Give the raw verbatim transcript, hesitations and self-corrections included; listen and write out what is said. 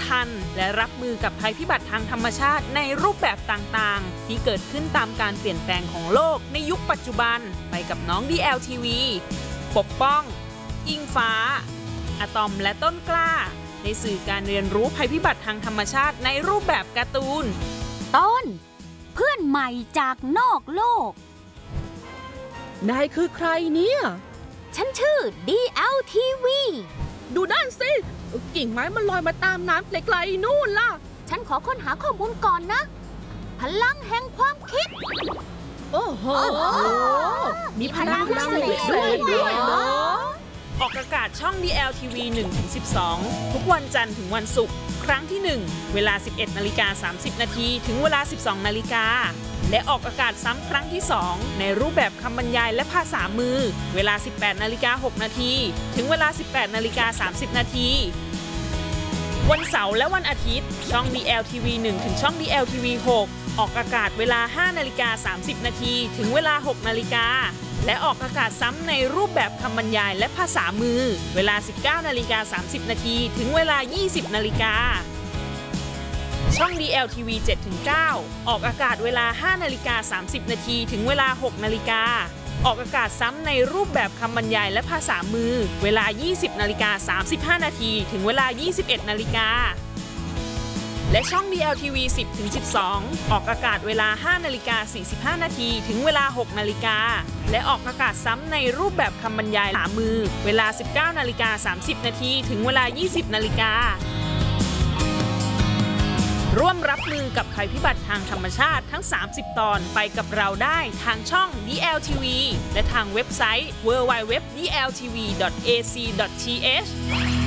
ทันและรับมือกับภัยพิบัติทางธรรมชาติในรูปแบบต่างๆที่เกิดขึ้นตามการเปลี่ยนแปลงของโลกในยุคปัจจุบันไปกับน้อง ดี แอล ที วี ปกป้องอิงฟ้าอะตอมและต้นกล้าในสื่อการเรียนรู้ภัยพิบัติทางธรรมชาติในรูปแบบการ์ตูนต้นเพื่อนใหม่จากนอกโลกนายคือใครเนี่ยฉันชื่อ ดี แอล ที วีดูด้านสิกิ่งไม้มันลอยมาตามน้ำไกลๆนู่นล่ะฉันขอค้นหาข้อมูลก่อนนะพลังแห่งความคิดโอ้โหมีพลังพิเศษด้วยเหรอออกอากาศช่อง ดี แอล ที วี หนึ่งถึงสิบสอง ทุกวันจันทร์ถึงวันศุกร์ครั้งที่ หนึ่ง เวลา สิบเอ็ดนาฬิกาสามสิบนาทีถึงเวลา สิบสองนาฬิกาและออกอากาศซ้ำครั้งที่ สอง ในรูปแบบคำบรรยายและภาษามือเวลา สิบแปดนาฬิกาหกนาทีถึงเวลา สิบแปดนาฬิกาสามสิบนาทีวันเสาร์และวันอาทิตย์ช่อง ดี แอล ที วี หนึ่ง ถึงช่อง ดี แอล ที วี หก ออกอากาศเวลา ห้านาฬิกาสามสิบนาทีถึงเวลา หกนาฬิกาและออกอากาศซ้ำในรูปแบบคำบรรยายและภาษามือเวลา สิบเก้านาฬิกาสามสิบนาทีถึงเวลา ยี่สิบนาฬิกาช่อง ดี แอล ที วี เจ็ดถึงเก้า ออกอากาศเวลา ห้านาฬิกาสามสิบนาทีถึงเวลา หกนาฬิกาออกอากาศซ้ำในรูปแบบคำบรรยายและภาษามือเวลา ยี่สิบนาฬิกาสามสิบห้านาทีถึงเวลา ยี่สิบเอ็ดนาฬิกาและช่อง ดี แอล ที วี สิบถึงสิบสอง ออกอากาศเวลา ห้านาฬิกาสี่สิบห้านาทีถึงเวลา หกนาฬิกาและออกอากาศซ้ำในรูปแบบคำบรรยายภาษามือเวลา สิบเก้านาฬิกาสามสิบนาทีถึงเวลา ยี่สิบนาฬิการ่วมรับมือกับภัยพิบัติทางธรรมชาติทั้ง สามสิบ ตอนไปกับเราได้ทางช่อง ดี แอล ที วี และทางเว็บไซต์ ดับเบิลยู ดับเบิลยู ดับเบิลยู ดอท ดี แอล ที วี ดอท เอ ซี ดอท ที เอช